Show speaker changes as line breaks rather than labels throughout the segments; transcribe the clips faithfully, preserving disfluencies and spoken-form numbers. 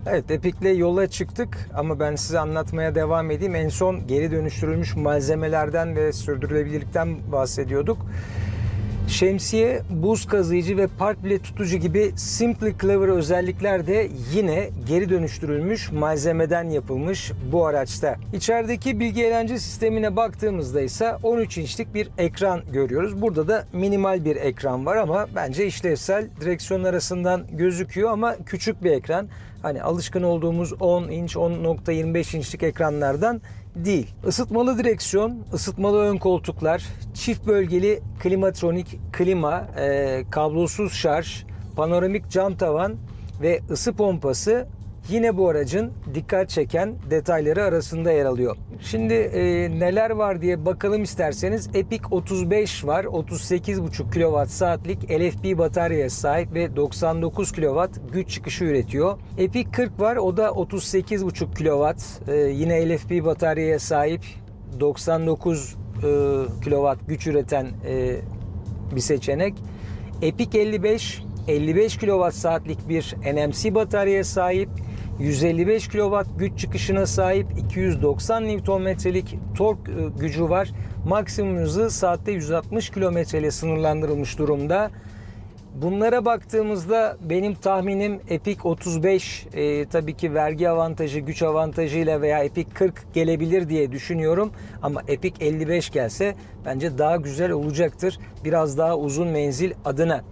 Evet, Epic'le yola çıktık ama ben size anlatmaya devam edeyim. En son geri dönüştürülmüş malzemelerden ve sürdürülebilirlikten bahsediyorduk. Şemsiye, buz kazıyıcı ve park bilet tutucu gibi Simply Clever özellikler de yine geri dönüştürülmüş malzemeden yapılmış bu araçta. İçerideki bilgi eğlence sistemine baktığımızda ise on üç inçlik bir ekran görüyoruz. Burada da minimal bir ekran var ama bence işlevsel, direksiyon arasından gözüküyor ama küçük bir ekran. Hani alışkın olduğumuz on inç, on nokta yirmi beş inçlik ekranlardan değil. Isıtmalı direksiyon, ısıtmalı ön koltuklar, çift bölgeli klimatronik klima, e, kablosuz şarj, panoramik cam tavan ve ısı pompası yine bu aracın dikkat çeken detayları arasında yer alıyor. Şimdi e, neler var diye bakalım isterseniz. Epic otuz beş var. otuz sekiz buçuk kilowatt saatlik L F P bataryaya sahip ve doksan dokuz kilowatt güç çıkışı üretiyor. Epic kırk var. O da otuz sekiz buçuk kilowatt. E, yine L F P bataryaya sahip, doksan dokuz e, kilowatt güç üreten e, bir seçenek. Epic elli beş, elli beş kilowatt saatlik bir N M C bataryaya sahip. yüz elli beş kilowatt güç çıkışına sahip, iki yüz doksan Newton metrelik tork gücü var. Maksimum hızı saatte yüz altmış kilometre ile sınırlandırılmış durumda. Bunlara baktığımızda benim tahminim Epic otuz beş e, tabii ki vergi avantajı, güç avantajıyla veya Epic kırk gelebilir diye düşünüyorum. Ama Epic elli beş gelse bence daha güzel olacaktır. Biraz daha uzun menzil adına.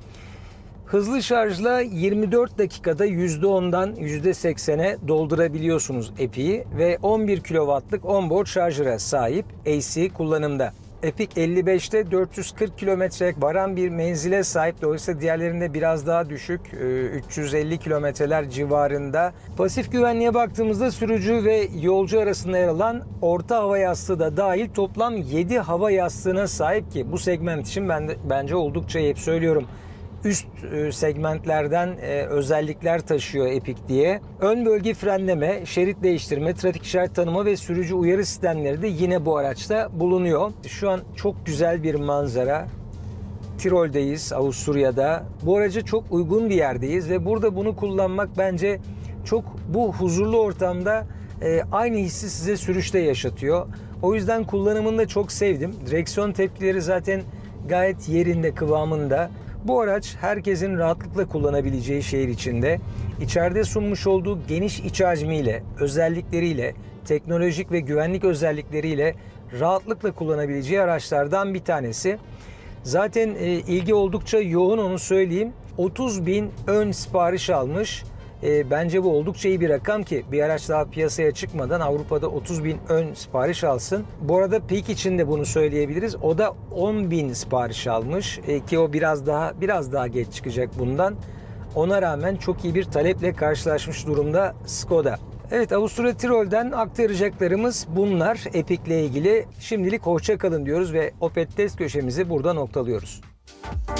Hızlı şarjla yirmi dört dakikada yüzde ondan yüzde seksene doldurabiliyorsunuz Epic'i ve on bir kilowattlık onboard şarjöre sahip A C kullanımda. Epic elli beşte dört yüz kırk kilometre varan bir menzile sahip. Dolayısıyla diğerlerinde biraz daha düşük, üç yüz elli kilometreler civarında. Pasif güvenliğe baktığımızda sürücü ve yolcu arasında yer alan orta hava yastığı da dahil toplam yedi hava yastığına sahip ki bu segment için ben de, bence oldukça hep söylüyorum, üst segmentlerden özellikler taşıyor Epic diye. Ön bölge frenleme, şerit değiştirme, trafik işaret tanıma ve sürücü uyarı sistemleri de yine bu araçta bulunuyor. Şu an çok güzel bir manzara. Tirol'deyiz, Avusturya'da. Bu araca çok uygun bir yerdeyiz ve burada bunu kullanmak bence çok bu huzurlu ortamda aynı hissi size sürüşte yaşatıyor. O yüzden kullanımını da çok sevdim. Direksiyon tepkileri zaten gayet yerinde, kıvamında. Bu araç herkesin rahatlıkla kullanabileceği şehir içinde. İçeride sunmuş olduğu geniş iç hacmiyle, özellikleriyle, teknolojik ve güvenlik özellikleriyle rahatlıkla kullanabileceği araçlardan bir tanesi. Zaten e, ilgi oldukça yoğun, onu söyleyeyim. otuz bin ön sipariş almış. E, bence bu oldukça iyi bir rakam ki bir araç daha piyasaya çıkmadan Avrupa'da otuz bin ön sipariş alsın. Bu arada Peak için de bunu söyleyebiliriz. O da on bin sipariş almış e, ki o biraz daha biraz daha geç çıkacak bundan. Ona rağmen çok iyi bir taleple karşılaşmış durumda Skoda. Evet, Avusturya Tirol'den aktaracaklarımız bunlar Epic ile ilgili. Şimdilik hoşça kalın diyoruz ve Opet Test köşemizi burada noktalıyoruz.